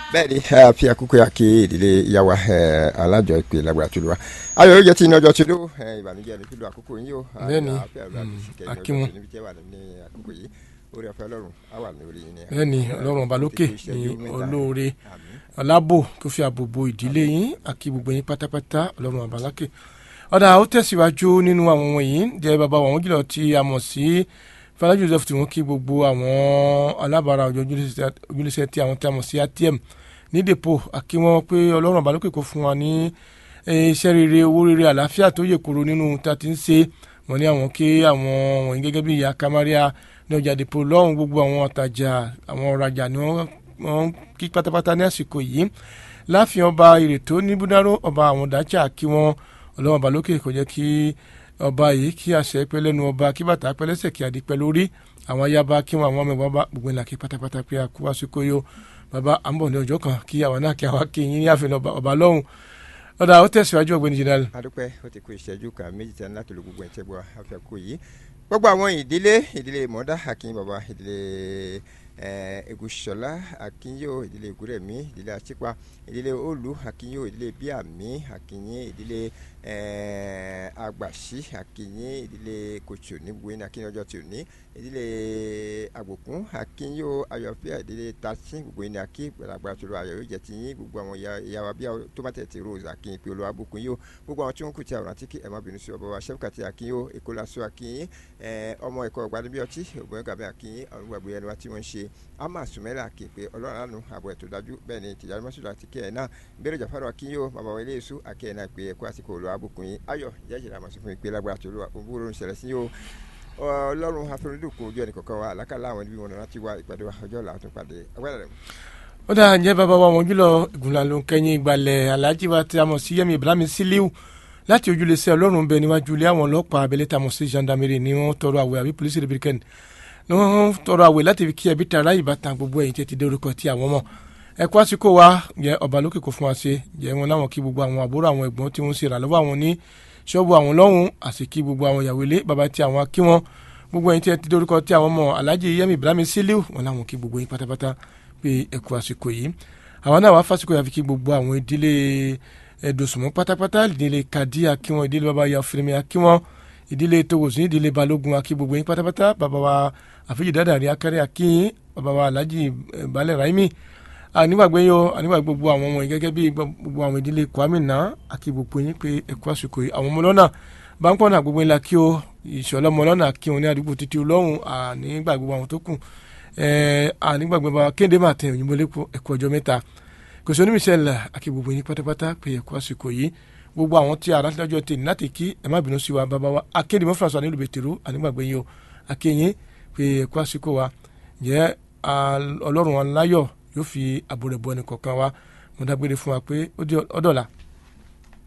bẹ́ẹ̀ ni fi àkókò yà kí ìdílé ìyàwó alájọ ìpè lágbára tó lù wá ayọ̀ yóò jẹ́ tí iná ọjọ́ tó lò ìbànújẹ́ ní kílò àkókò yín o bẹ́ẹ̀ni akíwọn níbi tí wà ní àkókò yìí orí ọ̀fẹ́ ọlọ́run á wà ní orí yín ní. bẹ́ẹ̀ni ọlọ́run ọba lókè ní olóore ọlábò tó fi ààbò bo ìdílé yín àkí gbogbo yín pátápátá ọlọ́run ọba lákè. ọ̀dà ó tẹ̀síwájú nínú àwọn wọ̀nyí jẹ́ bàbá wọn jùlọ tí a mọ̀ sí Fàlà Joseph tí wọ́n kí gbogbo àwọn alábàárà ọjọ́ ojúlẹ̀sẹ̀ tí àwọn tí a mọ̀ sí ATM ní depo àkí wọn pé ọlọ́run ọba lókè kó fún wa ní iṣẹ́ rere owó rere àlàáfíà tó yè koro nínú tá a ti ń ṣe wọ́n ní àwọn kí àwọn wọ̀nyí gẹ́gẹ́ bí ìyá Kamaria ní ọjà depo lọ́hùn gbogbo àwọn ọ̀tajà àwọn ọ̀rajà ni wọ́n kí pátápátá ní àsìkò yìí láàfin ọba ìrètò ní búdáró ọba àwọn dájà kí wọ́n ọlọ́run ọba lókè kó jẹ́ kí ọba yìí kí àṣẹ pẹ́ lẹ́nu ọba kí bàtà pẹ́ lẹ́sẹ̀ kí adìpẹ́ lórí àwọn ayaba kí wọn àwọn ọmọ ìwà gbogbo ìlà kí pátápátá pé àkú àsìkò yìí bàbá à ń bọ̀ ní ọjọ́ kan kí àwọn náà kí àwọn kí yín ní àfihàn ọba lọ́hùn ọ̀dà ó tẹ̀síwájú ọ̀gbẹ́ni general. adúpẹ́ ó ti kó ìṣẹ́jú kan méjì tán láti lo gbogbo ìtẹ́gbọ́ àfẹ́kù yìí gbogbo àwọn ìdílé mọ̀dá akin bàbá ìdílé Egúsọlá akínyó ìdílé Egúrẹ̀mí ìdílé Achipa ìdílé Olú akínyó ìdílé Bíàmí akínyé ìdílé Agbàṣí akínyé ìdílé Kòtsò ní buwé ní akínyé ọjọ́ tí ò ní ìdílé Àgbòkún akínyó Ayọ̀fẹ́ ìdílé Tasín gbogbo ní akí gbàlagbà tó lọ ayọ̀ yóò jẹ́ ti yín gbogbo àwọn ìyàwó bíi tómátẹ̀tì Rose akínyé pé olúwa bùkún yóò gbogbo àwọn tí wọ́n kù tí àwòrán tí kì ẹ̀ má bínú sí ọba wa Ṣẹ́fúkàtì akínyó Èkólásó akínyé ọmọ ẹ̀kọ́ ọ̀gbádùn ọtí ògbọ́n gàbẹ́ akínyé ọ̀run gbàgbé ẹni wa tí wọ́n ń ṣe ama sùmẹ́lẹ̀ àkèpé ọlọ́run àánú àbọ̀ ètò dájú bẹ́ẹ̀ ni tìjàdí mọ́sùlùmí àti kẹ́ ẹ̀ náà bẹ́ẹ̀rẹ̀ jàfárò akínyó bàbá wa ilé èso àkẹ́ ẹ̀ náà pé ẹ̀kọ́ àsìkò olùwà àbùkún yín ayọ̀ jẹ́jẹ̀rẹ̀ àmọ̀sí fún ìpè lágbára tó lù wá òwúrò ń ṣẹlẹ̀ sí yóò ọlọ́run afẹ́rẹ́dùkú ojú ẹnì kọ̀ọ̀kan wa àlákàlà àwọn ibi wọn láti wá ìpàdé wa ọjọ́ làwọn tún pàdé agbára rẹ̀. ó dáa ǹjẹ́ bàbá wa wọn jùlọ ìgúnlá ló ń kẹ́yìn ìgbàlẹ̀ aláàjì wa tí a mọ̀ sí Yẹmi Ibrahim Siliu láti ojúlẹ̀sẹ̀ ọlọ́run bẹ níwájú ilé àwọn ọlọ́pàá abẹ́lẹ́ tá a mọ̀ sí gendarmerie ni wọ́n tọrọ àwẹ̀ àbí police republican ni wọ́n tọrọ àwẹ̀ láti fi kí ẹbí tara ìbátan gbogbo ẹ̀yìn tẹ́tí dé orúkọ tí àwọn mọ̀ ẹ̀kọ́ àsìkò wa yẹ ọba lókè kò fún wa ṣe yẹ wọn láwọn kí gbogbo àwọn àbúrò àwọn ẹ̀gbọ́n tí wọ́n ṣe ìrànlọ́wọ́ àwọn ní ṣọ́ọ̀bù àwọn lọ́hùn àti kí gbogbo àwọn ìyàwó ilé bàbá tí àwọn kí wọn gbogbo ẹ̀yìn tẹ́tí dé orúkọ tí àwọn mọ̀ Alhaji Yẹmi Ibrahim Siliu wọn láwọn kí gbogbo yín pátápátá pé ẹ̀kọ́ àsìkò yìí àwọn náà wá fásìkò yà fi kí gbogbo àwọn ìdílé ẹ̀dùnsùnmọ́ pátápátá ìdílé Kadi akíwọn ìdílé bàbá ya Fẹ́mi akíwọn ìdílé Togosi ìdílé Balógun akí gbogbo yín pátápátá bàbá wa àfíjì dáadáa rí akárẹ́ akíyín bàbá wa Alhaji Balẹ̀ Raimi ànígbàgbé gbogbo àwọn ọmọ yìí gẹ́gẹ́ bí gbogbo àwọn ìdílé Kwame náà akí gbogbo yín pé ẹ̀kọ́ àsìkò yìí àwọn ọmọ lọ́nà báńkọ́ náà gbogbo yín la kí o ìṣọ̀lọ́ ọmọ lọ́nà kí wọn ní àdúgbò títí olóhùn ànígbàgbé àwọn tó kù ànígbàgbé bàbá kéde màtẹ òyìnbó lẹ́kọ̀ọ́ ẹ̀kọ́ ọjọ́ mẹ́ta kò sí onímìṣẹ́lẹ̀ akí gbogbo yín pátápátá pé ẹ̀kọ́ àsìkò yìí gbogbo àwọn tí ara lọ́jọ́ tèmi láti kí ẹ má bínú sí wa bàbá wa akéde mọ́fàṣọ nílùú bẹ̀tẹ̀rù ànígbàgbé yín o akéyín pé ẹ̀kọ́ àsìkò wa jẹ́ ọlọ́run aláyọ̀ yóò fi àbò rẹ̀ bọ́ ẹnì kọ̀ọ̀kan wa mo dágbére fún wa pé ó di ọ̀dọ̀la.